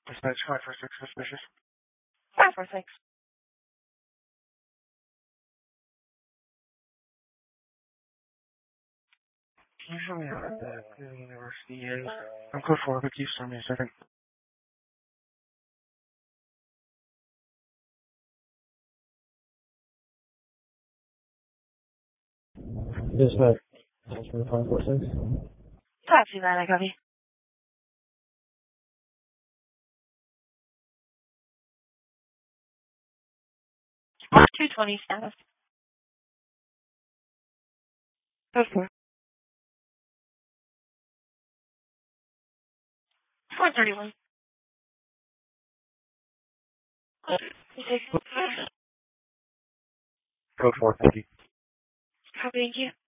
Dispatch 546 suspicious. 546. Can you show me where the university is? I'm code 4, but can you start me a second? Dispatch 546. Taxi man, I copy. Mark 220 status. Code 4. 431. Code 4, thank you. Copy, thank you.